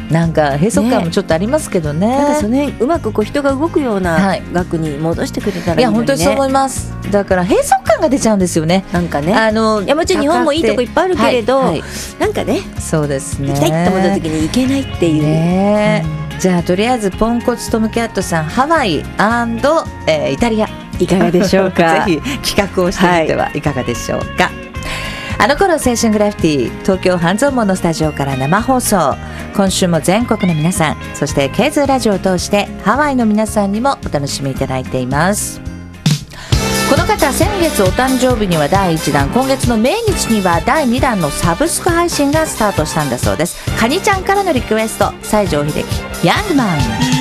なんか閉塞感もちょっとありますけどね。 なんかその辺うまくこう人が動くような額に戻してくれたらいいのにね。 いや本当にそう思います。だから閉塞感が出ちゃうんですよね。 なんかね、いやもちろん日本もいいとこいっぱいあるけれど、なんかね、 そうですね、 行きたいって思った時に行けないっていうね。じゃあとりあえずポンコツトムキャットさん、ハワイ&、イタリアいかがでしょうか。 ぜひ企画をしてみてはいかがでしょうか。あの頃青春グラフィティ、東京半蔵門のスタジオから生放送。今週も全国の皆さん、そしてケーズラジオを通してハワイの皆さんにもお楽しみいただいています。この方、先月お誕生日には第1弾、今月の命日には第2弾のサブスク配信がスタートしたんだそうです。カニちゃんからのリクエスト、西城秀樹、ヤングマン。